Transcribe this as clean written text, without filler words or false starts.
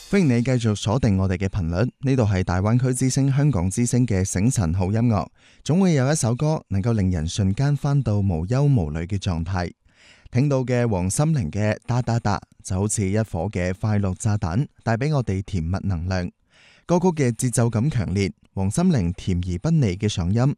歡迎你繼續鎖定我哋嘅頻率，呢度係大灣區之聲香港之聲嘅醒晨好音樂，總會有一首歌能夠令人瞬間翻到無憂無慮嘅狀態。聽到嘅黃心凌嘅噠噠噠就好似一顆嘅快樂炸彈，帶俾我哋甜蜜能量。歌曲嘅節奏感強烈，黃心凌甜而不膩嘅嗓音